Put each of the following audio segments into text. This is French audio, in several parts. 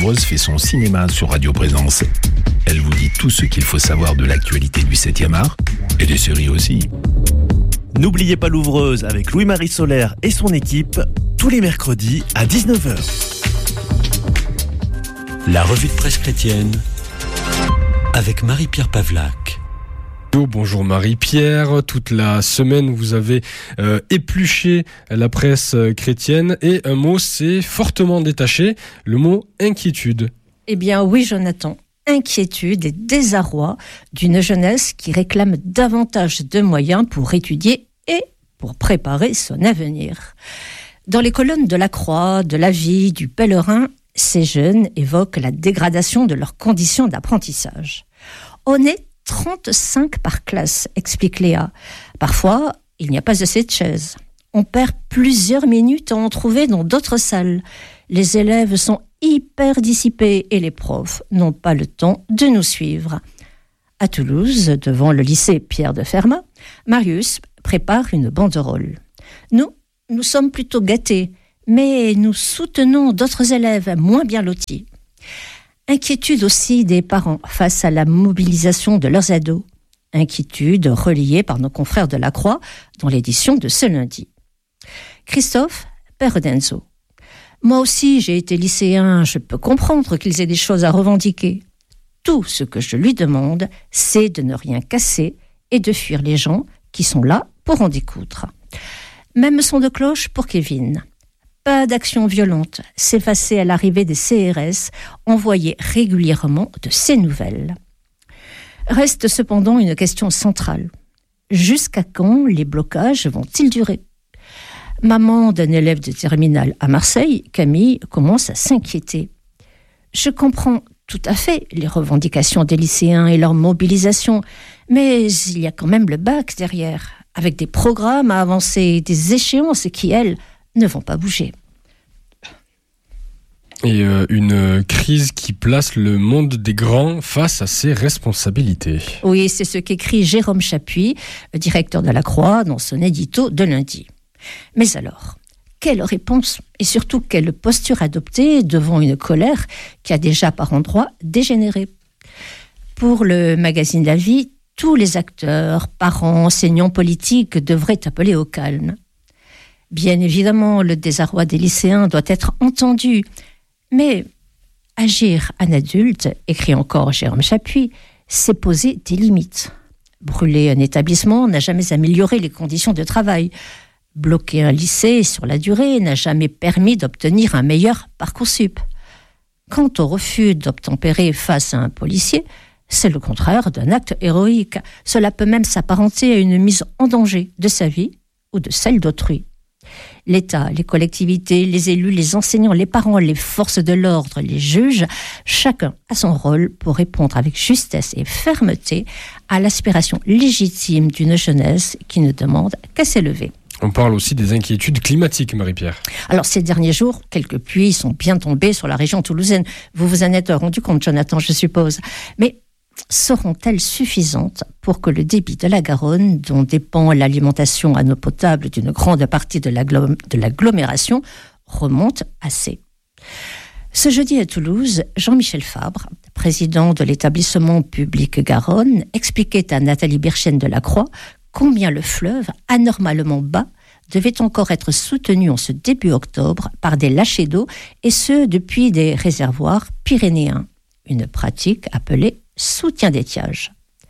Louvreuse fait son cinéma sur Radio Présence. Elle vous dit tout ce qu'il faut savoir de l'actualité du 7e art et des séries aussi. N'oubliez pas Louvreuse avec Louis-Marie Solaire et son équipe, tous les mercredis à 19h. La revue de presse chrétienne avec Marie-Pierre Pavlac. Bonjour Marie-Pierre, toute la semaine vous avez épluché la presse chrétienne et un mot s'est fortement détaché, le mot inquiétude. Eh bien oui Jonathan, inquiétude et désarroi d'une jeunesse qui réclame davantage de moyens pour étudier et pour préparer son avenir. Dans les colonnes de la Croix, de la Vie, du Pèlerin, ces jeunes évoquent la dégradation de leurs conditions d'apprentissage. On est 35 par classe, explique Léa. Parfois, il n'y a pas assez de chaises. On perd plusieurs minutes à en trouver dans d'autres salles. Les élèves sont hyper dissipés et les profs n'ont pas le temps de nous suivre. À Toulouse, devant le lycée Pierre de Fermat, Marius prépare une banderole. Nous sommes plutôt gâtés, mais nous soutenons d'autres élèves moins bien lotis. Inquiétude aussi des parents face à la mobilisation de leurs ados. Inquiétude relayée par nos confrères de la Croix dans l'édition de ce lundi. Christophe Peredenzo. Moi aussi, j'ai été lycéen, je peux comprendre qu'ils aient des choses à revendiquer. Tout ce que je lui demande, c'est de ne rien casser et de fuir les gens qui sont là pour en découdre. Même son de cloche pour Kevin. Pas d'action violente, s'effacer à l'arrivée des CRS, envoyer régulièrement de ces nouvelles. Reste cependant une question centrale. Jusqu'à quand les blocages vont-ils durer ? Maman d'un élève de terminale à Marseille, Camille, commence à s'inquiéter. Je comprends tout à fait les revendications des lycéens et leur mobilisation, mais il y a quand même le bac derrière, avec des programmes à avancer, des échéances qui, elles, ne vont pas bouger. Et une crise qui place le monde des grands face à ses responsabilités. Oui, c'est ce qu'écrit Jérôme Chapuis, directeur de la Croix, dans son édito de lundi. Mais alors, quelle réponse et surtout quelle posture adopter devant une colère qui a déjà par endroits dégénéré ? Pour le magazine La Vie, tous les acteurs, parents, enseignants politiques devraient appeler au calme. Bien évidemment, le désarroi des lycéens doit être entendu, mais agir en adulte, écrit encore Jérôme Chapuis, c'est poser des limites. Brûler un établissement n'a jamais amélioré les conditions de travail. Bloquer un lycée sur la durée n'a jamais permis d'obtenir un meilleur Parcoursup. Quant au refus d'obtempérer face à un policier, c'est le contraire d'un acte héroïque. Cela peut même s'apparenter à une mise en danger de sa vie ou de celle d'autrui. L'État, les collectivités, les élus, les enseignants, les parents, les forces de l'ordre, les juges, chacun a son rôle pour répondre avec justesse et fermeté à l'aspiration légitime d'une jeunesse qui ne demande qu'à s'élever. On parle aussi des inquiétudes climatiques, Marie-Pierre. Alors, ces derniers jours, quelques pluies sont bien tombées sur la région toulousaine. Vous vous en êtes rendu compte, Jonathan, je suppose. Mais seront-elles suffisantes pour que le débit de la Garonne, dont dépend l'alimentation en eau potable d'une grande partie de l'agglomération, remonte assez ? Ce jeudi à Toulouse, Jean-Michel Fabre, président de l'établissement public Garonne, expliquait à Nathalie Birchen de la Croix combien le fleuve, anormalement bas, devait encore être soutenu en ce début octobre par des lâchers d'eau, et ce depuis des réservoirs pyrénéens. Une pratique appelée soutien d'étiage.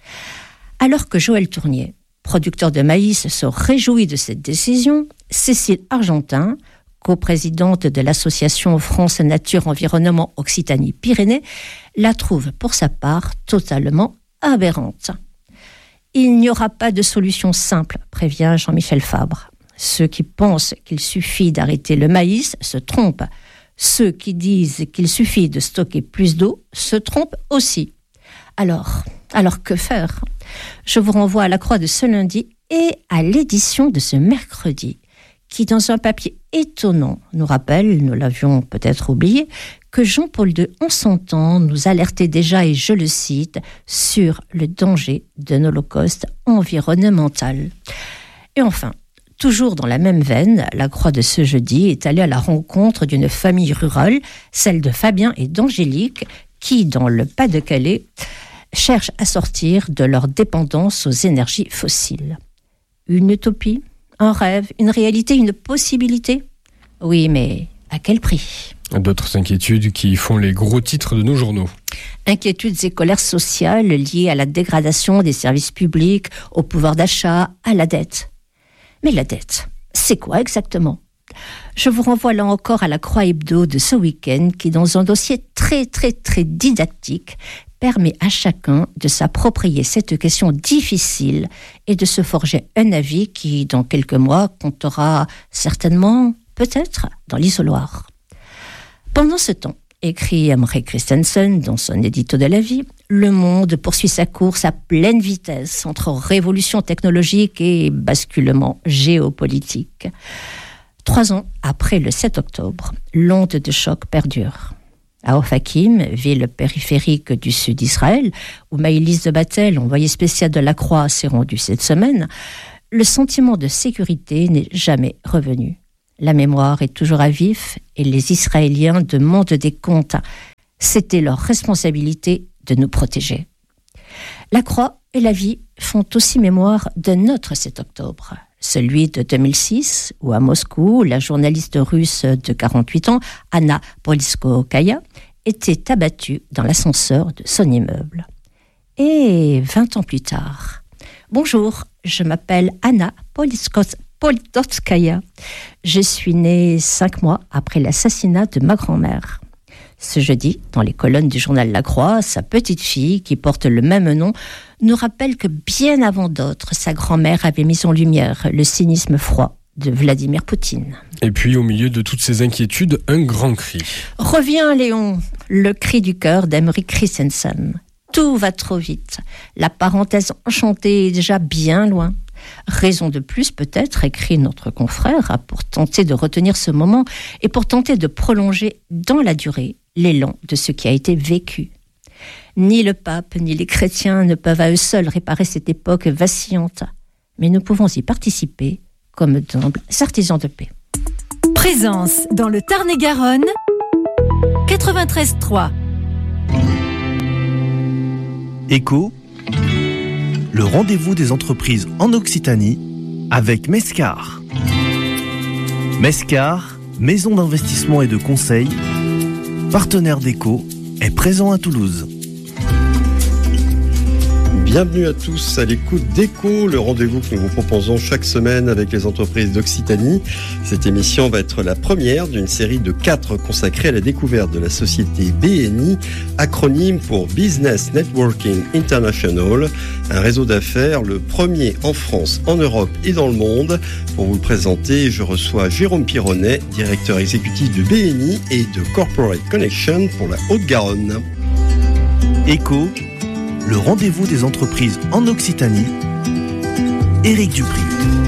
Alors que Joël Tournier, producteur de maïs, se réjouit de cette décision, Cécile Argentin, coprésidente de l'association France Nature Environnement Occitanie-Pyrénées, la trouve pour sa part totalement aberrante. Il n'y aura pas de solution simple, prévient Jean-Michel Fabre. Ceux qui pensent qu'il suffit d'arrêter le maïs se trompent. Ceux qui disent qu'il suffit de stocker plus d'eau se trompent aussi. Alors que faire ? Je vous renvoie à la Croix de ce lundi et à l'édition de ce mercredi, qui, dans un papier étonnant, nous rappelle, nous l'avions peut-être oublié, que Jean-Paul II, en son temps, nous alertait déjà, et je le cite, sur le danger d'un holocauste environnemental. Et enfin, Toujours dans la même veine, la Croix de ce jeudi est allée à la rencontre d'une famille rurale, celle de Fabien et d'Angélique, qui, dans le Pas-de-Calais, cherchent à sortir de leur dépendance aux énergies fossiles. Une utopie, un rêve, une réalité, une possibilité ? Oui, mais à quel prix ? D'autres inquiétudes qui font les gros titres de nos journaux. Inquiétudes et colères sociales liées à la dégradation des services publics, au pouvoir d'achat, à la dette. Mais la dette, c'est quoi exactement ? Je vous renvoie là encore à la Croix Hebdo de ce week-end qui, dans un dossier très didactique, permet à chacun de s'approprier cette question difficile et de se forger un avis qui, dans quelques mois, comptera certainement, peut-être, dans l'isoloir. Pendant ce temps, écrit Henrik Christensen dans son édito de la vie, le monde poursuit sa course à pleine vitesse entre révolution technologique et basculement géopolitique. 3 ans après le 7 octobre, l'onde de choc perdure. À Ofakim, ville périphérique du sud d'Israël, où Maëlys de Batel, envoyée spéciale de la Croix, s'est rendue cette semaine, le sentiment de sécurité n'est jamais revenu. La mémoire est toujours à vif et les Israéliens demandent des comptes. C'était leur responsabilité de nous protéger. La Croix et la vie font aussi mémoire d'un autre 7 octobre, celui de 2006, où à Moscou, la journaliste russe de 48 ans, Anna Politkovskaya, était abattue dans l'ascenseur de son immeuble. Et 20 ans plus tard, bonjour, je m'appelle Anna Politkovskaya. Je suis née 5 mois après l'assassinat de ma grand-mère. Ce jeudi, dans les colonnes du journal La Croix, sa petite fille, qui porte le même nom, nous rappelle que bien avant d'autres, sa grand-mère avait mis en lumière le cynisme froid de Vladimir Poutine. Et puis, au milieu de toutes ces inquiétudes, un grand cri. Reviens, Léon, le cri du cœur d'Henrik Christensen. Tout va trop vite. La parenthèse enchantée est déjà bien loin. Raison de plus, peut-être, écrit notre confrère, pour tenter de retenir ce moment et pour tenter de prolonger dans la durée l'élan de ce qui a été vécu. Ni le pape, ni les chrétiens ne peuvent à eux seuls réparer cette époque vacillante, mais nous pouvons y participer comme d'humbles artisans de paix. Présence dans le Tarn-et-Garonne, 93.3. Écho, le rendez-vous des entreprises en Occitanie avec Mescar. Mescar, maison d'investissement et de conseil, partenaire d'Écho, est présent à Toulouse. Bienvenue à tous à l'écoute d'Écho, le rendez-vous que nous vous proposons chaque semaine avec les entreprises d'Occitanie. Cette émission va être la première d'une série de 4 consacrées à la découverte de la société BNI, acronyme pour Business Networking International, un réseau d'affaires, le premier en France, en Europe et dans le monde. Pour vous le présenter, je reçois Jérôme Pironnet, directeur exécutif de BNI et de Corporate Connection pour la Haute-Garonne. Écho, le rendez-vous des entreprises en Occitanie. Éric Dupri.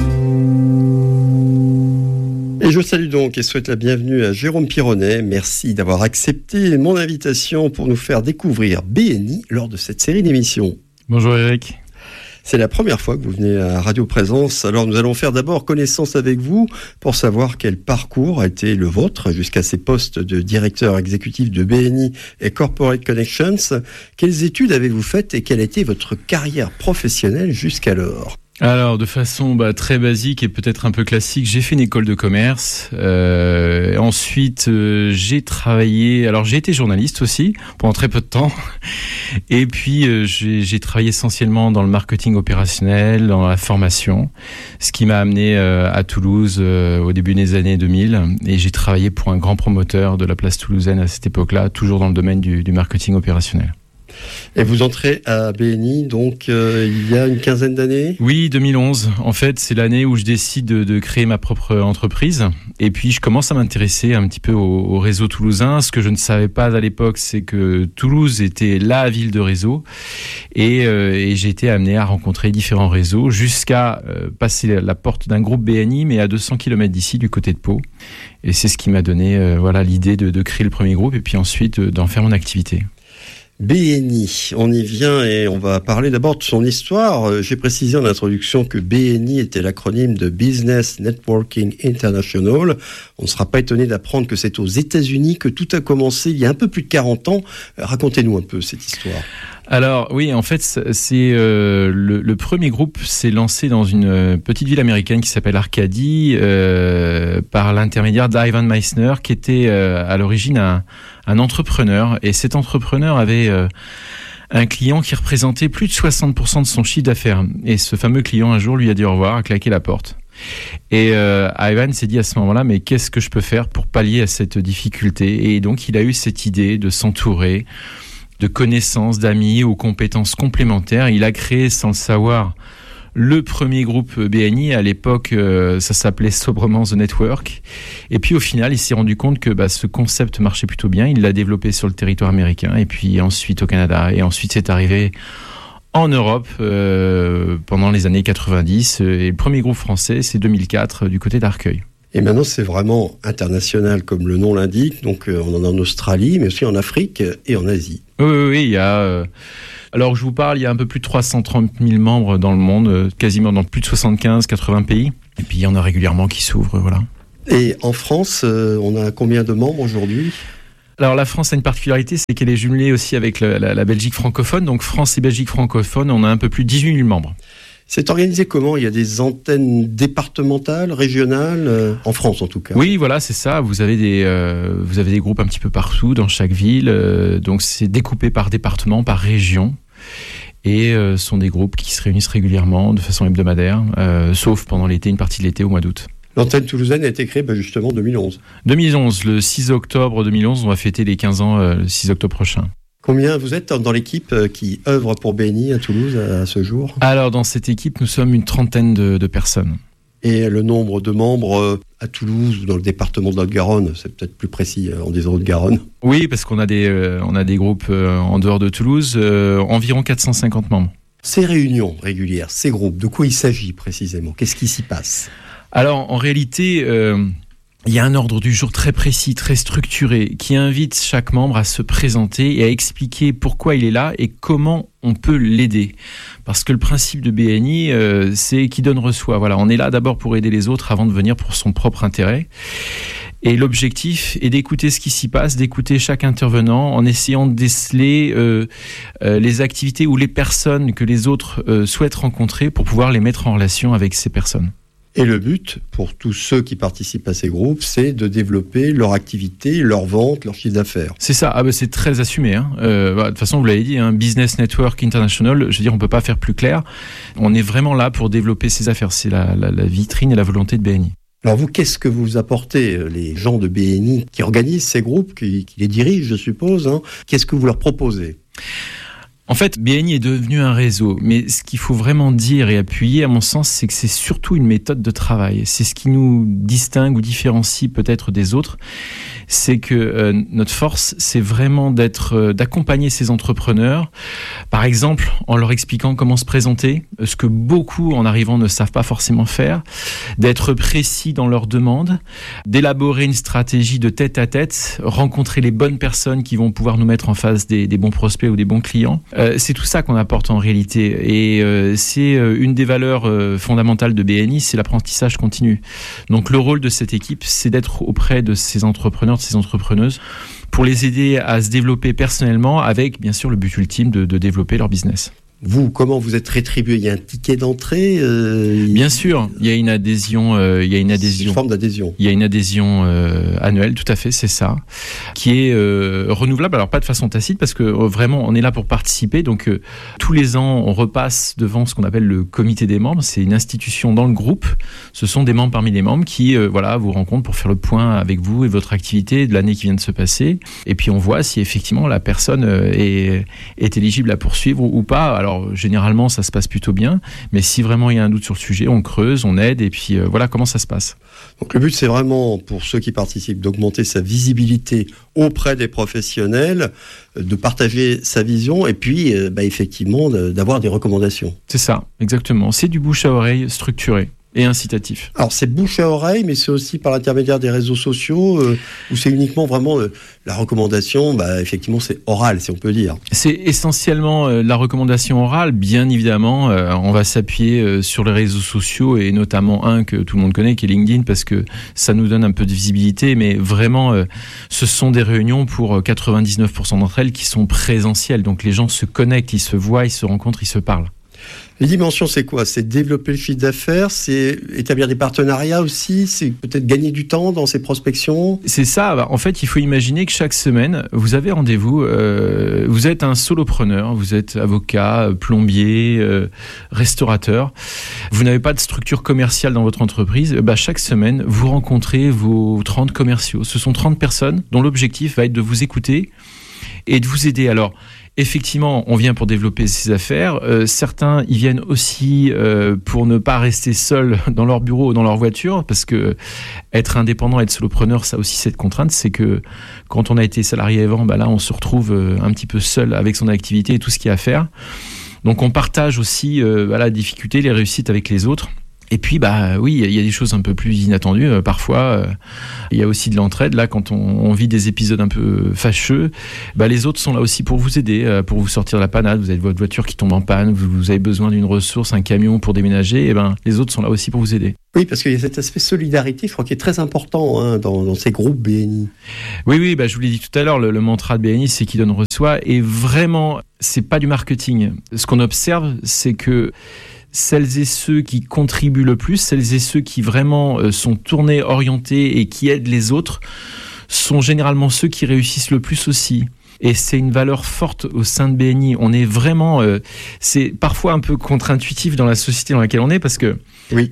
Et je salue donc et souhaite la bienvenue à Jérôme Pironnet. Merci d'avoir accepté mon invitation pour nous faire découvrir BNI lors de cette série d'émissions. Bonjour Eric. C'est la première fois que vous venez à Radio Présence. Alors nous allons faire d'abord connaissance avec vous pour savoir quel parcours a été le vôtre jusqu'à ces postes de directeur exécutif de BNI et Corporate Connections. Quelles études avez-vous faites et quelle a été votre carrière professionnelle jusqu'alors ? Alors, de façon très basique et peut-être un peu classique, j'ai fait une école de commerce. Ensuite, j'ai travaillé... Alors, j'ai été journaliste aussi, pendant très peu de temps. Et puis, j'ai travaillé essentiellement dans le marketing opérationnel, dans la formation, ce qui m'a amené à Toulouse au début des années 2000. Et j'ai travaillé pour un grand promoteur de la place toulousaine à cette époque-là, toujours dans le domaine du marketing opérationnel. Et vous entrez à BNI, donc il y a une quinzaine d'années ? Oui, 2011. En fait, c'est l'année où je décide de créer ma propre entreprise. Et puis, je commence à m'intéresser un petit peu au réseau toulousain. Ce que je ne savais pas à l'époque, c'est que Toulouse était la ville de réseau. Et j'ai été amené à rencontrer différents réseaux jusqu'à passer la porte d'un groupe BNI, mais à 200 km d'ici, du côté de Pau. Et c'est ce qui m'a donné l'idée de créer le premier groupe et puis ensuite d'en faire mon activité. BNI, on y vient et on va parler d'abord de son histoire. J'ai précisé en introduction que BNI était l'acronyme de Business Networking International. On ne sera pas étonné d'apprendre que c'est aux États-Unis que tout a commencé il y a un peu plus de 40 ans. Racontez-nous un peu cette histoire. Alors oui, en fait, c'est le premier groupe s'est lancé dans une petite ville américaine qui s'appelle Arcadie par l'intermédiaire d'Ivan Meissner, qui était à l'origine un entrepreneur. Et cet entrepreneur avait un client qui représentait plus de 60% de son chiffre d'affaires. Et ce fameux client, un jour, lui a dit au revoir, a claqué la porte. Et Ivan s'est dit à ce moment-là, mais qu'est-ce que je peux faire pour pallier à cette difficulté ? Et donc, il a eu cette idée de s'entourer de connaissances, d'amis, aux compétences complémentaires. Il a créé, sans le savoir, le premier groupe BNI. À l'époque, ça s'appelait sobrement The Network. Et puis au final, il s'est rendu compte que ce concept marchait plutôt bien. Il l'a développé sur le territoire américain et puis ensuite au Canada. Et ensuite, c'est arrivé en Europe pendant les années 90. Et le premier groupe français, c'est 2004, du côté d'Arcueil. Et maintenant, c'est vraiment international, comme le nom l'indique. Donc, on en a en Australie, mais aussi en Afrique et en Asie. Oui, il y a... Alors, je vous parle, il y a un peu plus de 330 000 membres dans le monde, quasiment dans plus de 75-80 pays. Et puis, il y en a régulièrement qui s'ouvrent, voilà. Et en France, on a combien de membres aujourd'hui ? Alors, la France a une particularité, c'est qu'elle est jumelée aussi avec la Belgique francophone. Donc, France et Belgique francophone, on a un peu plus de 18 000 membres. C'est organisé comment ? Il y a des antennes départementales, régionales, en France en tout cas. Oui, voilà, c'est ça. Vous avez des groupes un petit peu partout, dans chaque ville. Donc c'est découpé par département, par région. Et ce sont des groupes qui se réunissent régulièrement, de façon hebdomadaire, sauf pendant l'été, une partie de l'été au mois d'août. L'antenne toulousaine a été créée justement en 2011. 2011, le 6 octobre 2011, on va fêter les 15 ans le 6 octobre prochain. Combien vous êtes dans l'équipe qui œuvre pour BNI à Toulouse à ce jour ? Alors, dans cette équipe, nous sommes une trentaine de personnes. Et le nombre de membres à Toulouse ou dans le département de Haute-Garonne, c'est peut-être plus précis en disant Haute-Garonne. Oui, parce qu'on a des groupes en dehors de Toulouse, environ 450 membres. Ces réunions régulières, ces groupes, de quoi il s'agit précisément ? Qu'est-ce qui s'y passe ? Alors, en réalité... il y a un ordre du jour très précis, très structuré, qui invite chaque membre à se présenter et à expliquer pourquoi il est là et comment on peut l'aider. Parce que le principe de BNI, c'est qui donne reçoit. Voilà, on est là d'abord pour aider les autres avant de venir pour son propre intérêt. Et l'objectif est d'écouter ce qui s'y passe, d'écouter chaque intervenant en essayant de déceler les activités ou les personnes que les autres souhaitent rencontrer pour pouvoir les mettre en relation avec ces personnes. Et le but, pour tous ceux qui participent à ces groupes, c'est de développer leur activité, leur vente, leur chiffre d'affaires. C'est ça, c'est très assumé. De toute façon, vous l'avez dit, Business Network International, je veux dire, on ne peut pas faire plus clair. On est vraiment là pour développer ces affaires. C'est la vitrine et la volonté de BNI. Alors vous, qu'est-ce que vous apportez, les gens de BNI qui organisent ces groupes, qui les dirigent, je suppose, Qu'est-ce que vous leur proposez ? En fait, BNI est devenu un réseau, mais ce qu'il faut vraiment dire et appuyer, à mon sens, c'est que c'est surtout une méthode de travail. C'est ce qui nous distingue ou différencie peut-être des autres. C'est que notre force, c'est vraiment d'accompagner ces entrepreneurs, par exemple, en leur expliquant comment se présenter, ce que beaucoup, en arrivant, ne savent pas forcément faire, d'être précis dans leurs demandes, d'élaborer une stratégie de tête à tête, rencontrer les bonnes personnes qui vont pouvoir nous mettre en face des bons prospects ou des bons clients. C'est tout ça qu'on apporte en réalité et c'est une des valeurs fondamentales de BNI, c'est l'apprentissage continu. Donc le rôle de cette équipe, c'est d'être auprès de ces entrepreneurs, de ces entrepreneuses pour les aider à se développer personnellement avec bien sûr le but ultime de développer leur business. Vous, comment vous êtes rétribué ? Il y a un ticket d'entrée Bien sûr, il y a une adhésion. C'est une forme d'adhésion. Il y a une adhésion annuelle, tout à fait, c'est ça, qui est renouvelable. Alors pas de façon tacite, parce que vraiment, on est là pour participer. Donc tous les ans, on repasse devant ce qu'on appelle le comité des membres. C'est une institution dans le groupe. Ce sont des membres parmi les membres qui, vous rencontrent pour faire le point avec vous et votre activité de l'année qui vient de se passer. Et puis on voit si effectivement la personne est éligible à poursuivre ou pas. Alors, généralement, ça se passe plutôt bien, mais si vraiment il y a un doute sur le sujet, on creuse, on aide, et puis voilà comment ça se passe. Donc le but, c'est vraiment, pour ceux qui participent, d'augmenter sa visibilité auprès des professionnels, de partager sa vision, et puis, effectivement, d'avoir des recommandations. C'est ça, exactement. C'est du bouche à oreille structuré. et incitatif. Alors c'est bouche à oreille, mais c'est aussi par l'intermédiaire des réseaux sociaux, où c'est uniquement vraiment la recommandation, effectivement c'est oral, si on peut dire. C'est essentiellement la recommandation orale, bien évidemment. On va s'appuyer sur les réseaux sociaux et notamment un que tout le monde connaît, qui est LinkedIn, parce que ça nous donne un peu de visibilité, mais vraiment ce sont des réunions pour 99% d'entre elles qui sont présentielles. Donc les gens se connectent, ils se voient, ils se rencontrent, ils se parlent. Les dimensions, c'est quoi ? C'est développer le chiffre d'affaires, c'est établir des partenariats aussi, c'est peut-être gagner du temps dans ces prospections ? C'est ça. En fait, il faut imaginer que chaque semaine, vous avez rendez-vous. Vous êtes un solopreneur, vous êtes avocat, plombier, restaurateur. Vous n'avez pas de structure commerciale dans votre entreprise. Chaque semaine, vous rencontrez vos 30 commerciaux. Ce sont 30 personnes dont l'objectif va être de vous écouter et de vous aider. Alors, effectivement, on vient pour développer ses affaires. Certains, ils viennent aussi pour ne pas rester seuls dans leur bureau ou dans leur voiture, parce que être indépendant, être solopreneur, ça a aussi cette contrainte, c'est que quand on a été salarié avant, là, on se retrouve un petit peu seul avec son activité et tout ce qu'il y a à faire. Donc, on partage aussi la difficulté, les réussites avec les autres. Et puis, oui, il y a des choses un peu plus inattendues. Parfois, il y a aussi de l'entraide. Là, quand on vit des épisodes un peu fâcheux, les autres sont là aussi pour vous aider, pour vous sortir de la panade. Vous avez votre voiture qui tombe en panne, vous avez besoin d'une ressource, un camion pour déménager. Et les autres sont là aussi pour vous aider. Oui, parce qu'il y a cet aspect solidarité, je crois, qui est très important dans ces groupes BNI. Oui, je vous l'ai dit tout à l'heure, le mantra de BNI, c'est qui donne reçoit. Et vraiment, c'est pas du marketing. Ce qu'on observe, c'est que celles et ceux qui contribuent le plus, celles et ceux qui vraiment sont tournés, orientés et qui aident les autres, sont généralement ceux qui réussissent le plus aussi. Et c'est une valeur forte au sein de BNI. On est vraiment... c'est parfois un peu contre-intuitif dans la société dans laquelle on est, parce que oui.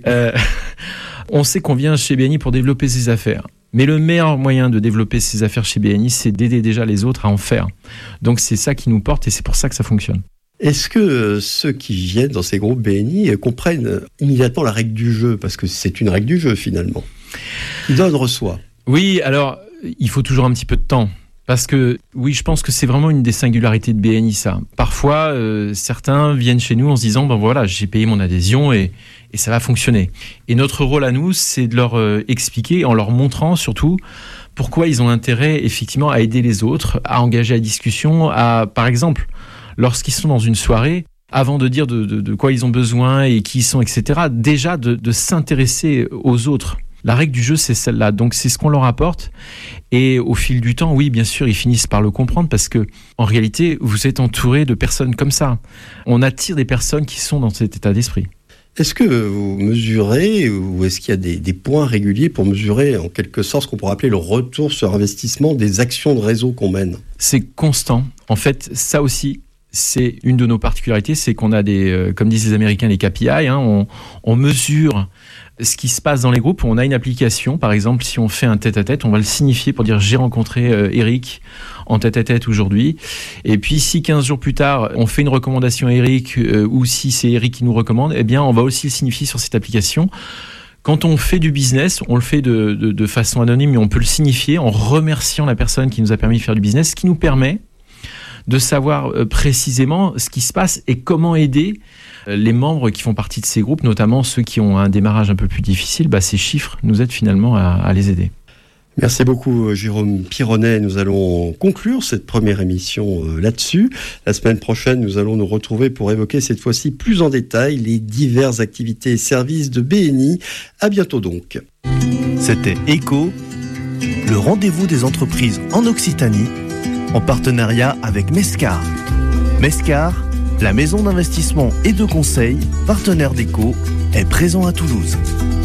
On sait qu'on vient chez BNI pour développer ses affaires. Mais le meilleur moyen de développer ses affaires chez BNI, c'est d'aider déjà les autres à en faire. Donc c'est ça qui nous porte et c'est pour ça que ça fonctionne. Est-ce que ceux qui viennent dans ces groupes BNI comprennent immédiatement la règle du jeu ? Parce que c'est une règle du jeu, finalement. Qui donne, reçoit. Oui, alors, il faut toujours un petit peu de temps. Parce que, oui, je pense que c'est vraiment une des singularités de BNI, ça. Parfois, certains viennent chez nous en se disant, voilà, j'ai payé mon adhésion et ça va fonctionner. Et notre rôle à nous, c'est de leur expliquer, en leur montrant surtout pourquoi ils ont intérêt, effectivement, à aider les autres, à engager la discussion, par exemple, lorsqu'ils sont dans une soirée, avant de dire de quoi ils ont besoin et qui ils sont, etc., déjà de s'intéresser aux autres. La règle du jeu, c'est celle-là. Donc, c'est ce qu'on leur apporte. Et au fil du temps, oui, bien sûr, ils finissent par le comprendre parce que, en réalité, vous êtes entouré de personnes comme ça. On attire des personnes qui sont dans cet état d'esprit. Est-ce que vous mesurez ou est-ce qu'il y a des points réguliers pour mesurer en quelque sorte ce qu'on pourrait appeler le retour sur investissement des actions de réseau qu'on mène ? C'est constant. En fait, ça aussi, c'est une de nos particularités, c'est qu'on a comme disent les Américains, les KPI. On mesure ce qui se passe dans les groupes. On a une application, par exemple, si on fait un tête-à-tête, on va le signifier pour dire j'ai rencontré Eric en tête-à-tête aujourd'hui. Et puis si 15 jours plus tard, on fait une recommandation à Eric ou si c'est Eric qui nous recommande, on va aussi le signifier sur cette application. Quand on fait du business, on le fait de façon anonyme, mais on peut le signifier en remerciant la personne qui nous a permis de faire du business, ce qui nous permet de savoir précisément ce qui se passe et comment aider les membres qui font partie de ces groupes, notamment ceux qui ont un démarrage un peu plus difficile. Ces chiffres nous aident finalement à les aider. Merci beaucoup Jérôme Pironnet. Nous allons conclure cette première émission là-dessus. La semaine prochaine, nous allons nous retrouver pour évoquer cette fois-ci plus en détail les diverses activités et services de BNI. À bientôt donc. C'était ECO, le rendez-vous des entreprises en Occitanie, en partenariat avec Mescar. Mescar, la maison d'investissement et de conseil, partenaire d'ECO, est présent à Toulouse.